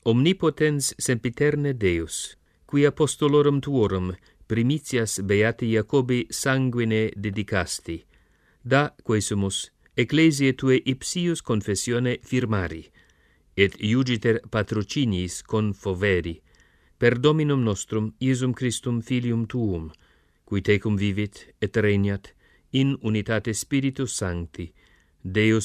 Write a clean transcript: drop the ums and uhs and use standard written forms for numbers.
Omnipotens sempiterne Deus, qui apostolorum tuorum primitias beati Jacobi sanguine dedicasti, da quesumus ecclesiae tue ipsius confessione firmari, et iugiter patrocinis confoveri, per Dominum nostrum Iesum Christum Filium tuum, qui tecum vivit et regnat in unitate Spiritus Sancti, Deus